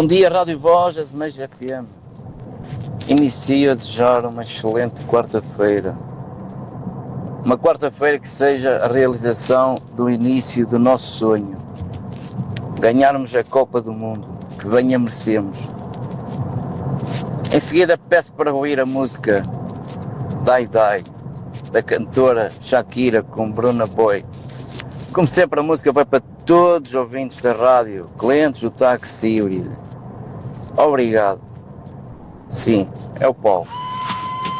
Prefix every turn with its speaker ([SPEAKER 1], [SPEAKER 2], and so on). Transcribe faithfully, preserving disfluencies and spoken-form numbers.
[SPEAKER 1] Bom dia, Rádio Voz, Azeméis F M. Inicio a desejar uma excelente quarta-feira. Uma quarta-feira que seja a realização do início do nosso sonho. Ganharmos a Copa do Mundo, que bem a merecemos. Em seguida peço para ouvir a música Die Die, da cantora Shakira com Bruna Boy. Como sempre, a música vai para todos os ouvintes da rádio, clientes do táxi híbrido. Obrigado. Sim, é o Paulo.